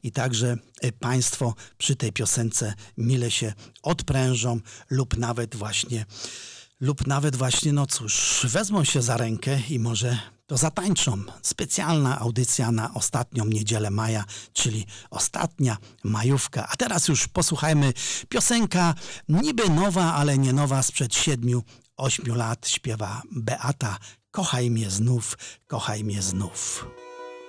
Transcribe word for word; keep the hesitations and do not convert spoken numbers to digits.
i także Państwo przy tej piosence mile się odprężą lub nawet właśnie, lub nawet właśnie, no cóż, wezmą się za rękę i może to zatańczą. Specjalna audycja na ostatnią niedzielę maja, czyli ostatnia majówka. A teraz już posłuchajmy piosenka niby nowa, ale nie nowa, sprzed siedmiu, ośmiu lat. Śpiewa Beata. Kochaj mnie znów, kochaj mnie znów.